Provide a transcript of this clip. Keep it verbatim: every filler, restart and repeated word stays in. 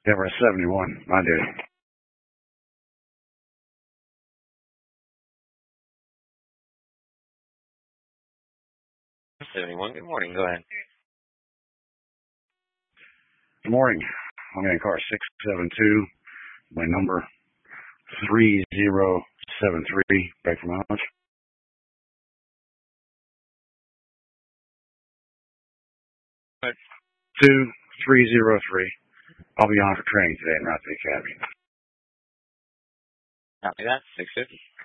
Yeah, we're at seventy-one. My dude. seventy-one. Good morning. Go ahead. Good morning. I'm in car six seven two. My number three zero seven three. Back from lunch. Two three zero three. I'll be on for training today and not the academy. Copy that. six fifty.